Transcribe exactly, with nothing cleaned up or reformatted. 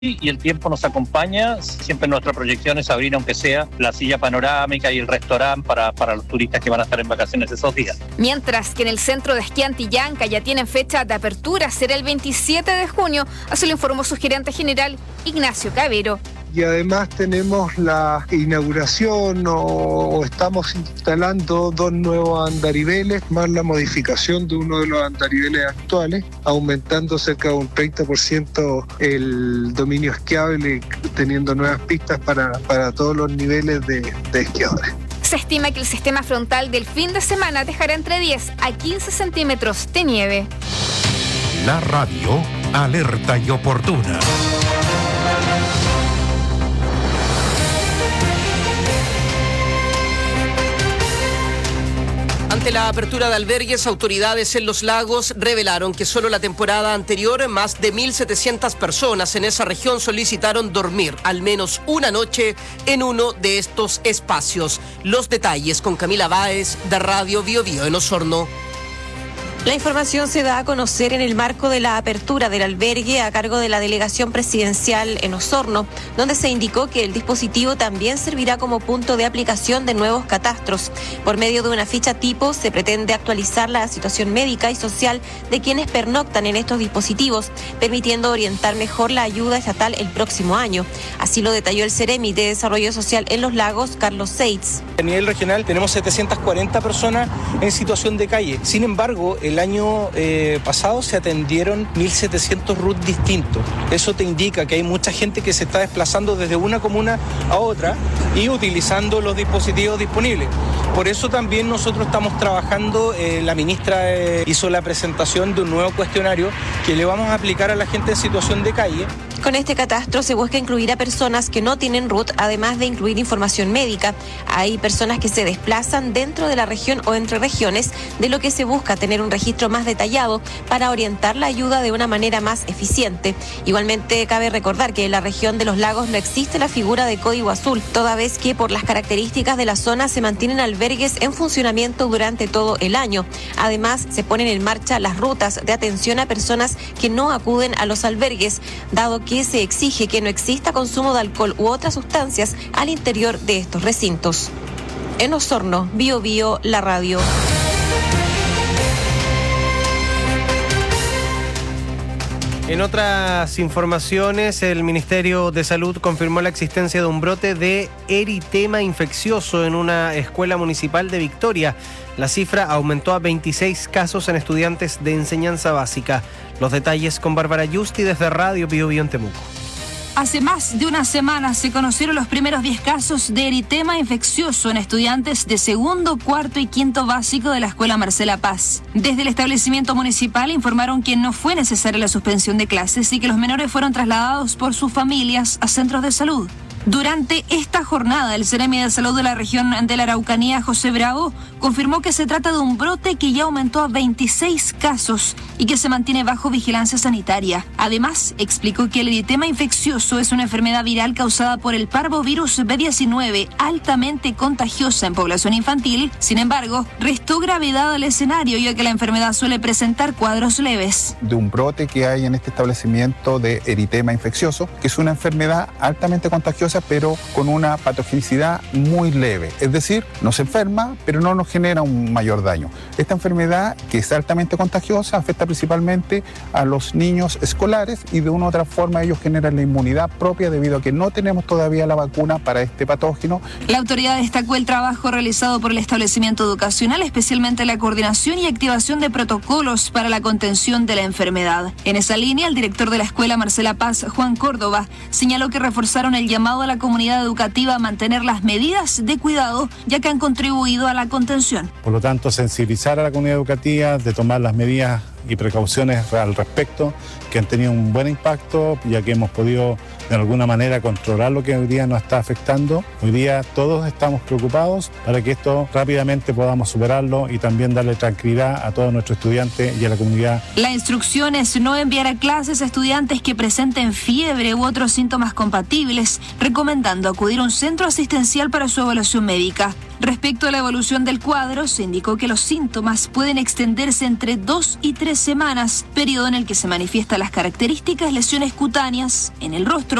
y el tiempo nos acompaña. Siempre nuestra proyección es abrir, aunque sea la silla panorámica y el restaurante para, para los turistas que van a estar en vacaciones esos días. Mientras que en el centro de esquí Antillanca ya tienen fecha de apertura, será el veintisiete de junio, así lo informó su gerente general Ignacio Cavero. Y además tenemos la inauguración o, o estamos instalando dos nuevos andariveles, más la modificación de uno de los andariveles actuales, aumentando cerca de un treinta por ciento el dominio esquiable, teniendo nuevas pistas para, para todos los niveles de, de esquiadores. Se estima que el sistema frontal del fin de semana dejará entre diez a quince centímetros de nieve. La radio alerta y oportuna. Ante la apertura de albergues, autoridades en Los Lagos revelaron que solo la temporada anterior más de mil setecientas personas en esa región solicitaron dormir al menos una noche en uno de estos espacios. Los detalles con Camila Báez de Radio Bio Bio en Osorno. La información se da a conocer en el marco de la apertura del albergue a cargo de la Delegación Presidencial en Osorno, donde se indicó que el dispositivo también servirá como punto de aplicación de nuevos catastros. Por medio de una ficha tipo se pretende actualizar la situación médica y social de quienes pernoctan en estos dispositivos, permitiendo orientar mejor la ayuda estatal el próximo año. Así lo detalló el Ceremi de Desarrollo Social en Los Lagos, Carlos Seitz. A nivel regional tenemos setecientas cuarenta personas en situación de calle. Sin embargo, el año eh, pasado se atendieron mil setecientos R U T distintos. Eso te indica que hay mucha gente que se está desplazando desde una comuna a otra y utilizando los dispositivos disponibles. Por eso también nosotros estamos trabajando, eh, la ministra eh, hizo la presentación de un nuevo cuestionario que le vamos a aplicar a la gente en situación de calle. Con este catastro se busca incluir a personas que no tienen R U T, además de incluir información médica. Hay personas que se desplazan dentro de la región o entre regiones, de lo que se busca tener un registro más detallado para orientar la ayuda de una manera más eficiente. Igualmente, cabe recordar que en la región de Los Lagos no existe la figura de código azul, toda vez que por las características de la zona se mantienen albergues en funcionamiento durante todo el año. Además, se ponen en marcha las rutas de atención a personas que no acuden a los albergues, dado que que se exige que no exista consumo de alcohol u otras sustancias al interior de estos recintos. En Osorno, Bio Bio, la radio. En otras informaciones, el Ministerio de Salud confirmó la existencia de un brote de eritema infeccioso en una escuela municipal de Victoria. La cifra aumentó a veintiséis casos en estudiantes de enseñanza básica. Los detalles con Bárbara Yusti desde Radio Bio Bio en Temuco. Hace más de una semana se conocieron los primeros diez casos de eritema infeccioso en estudiantes de segundo, cuarto y quinto básico de la Escuela Marcela Paz. Desde el establecimiento municipal informaron que no fue necesaria la suspensión de clases y que los menores fueron trasladados por sus familias a centros de salud. Durante esta jornada, el Ceremi de Salud de la región de la Araucanía, José Bravo, confirmó que se trata de un brote que ya aumentó a veintiséis casos y que se mantiene bajo vigilancia sanitaria. Además, explicó que el eritema infeccioso es una enfermedad viral causada por el parvovirus B diecinueve, altamente contagiosa en población infantil. Sin embargo, restó gravedad al escenario, ya que la enfermedad suele presentar cuadros leves. De un brote que hay en este establecimiento de eritema infeccioso, que es una enfermedad altamente contagiosa, pero con una patogenicidad muy leve. Es decir, nos enferma, pero no nos genera un mayor daño. Esta enfermedad, que es altamente contagiosa, afecta principalmente a los niños escolares y de una u otra forma ellos generan la inmunidad propia debido a que no tenemos todavía la vacuna para este patógeno. La autoridad destacó el trabajo realizado por el establecimiento educacional, especialmente la coordinación y activación de protocolos para la contención de la enfermedad. En esa línea, el director de la Escuela Marcela Paz, Juan Córdoba, señaló que reforzaron el llamado a la comunidad educativa a mantener las medidas de cuidado, ya que han contribuido a la contención. Por lo tanto, sensibilizar a la comunidad educativa de tomar las medidas y precauciones al respecto, que han tenido un buen impacto, ya que hemos podido de alguna manera controlar lo que hoy día nos está afectando. Hoy día todos estamos preocupados para que esto rápidamente podamos superarlo y también darle tranquilidad a todos nuestros estudiantes y a la comunidad. La instrucción es no enviar a clases a estudiantes que presenten fiebre u otros síntomas compatibles, recomendando acudir a un centro asistencial para su evaluación médica. Respecto a la evolución del cuadro, se indicó que los síntomas pueden extenderse entre dos y tres semanas, periodo en el que se manifiestan las características lesiones cutáneas en el rostro,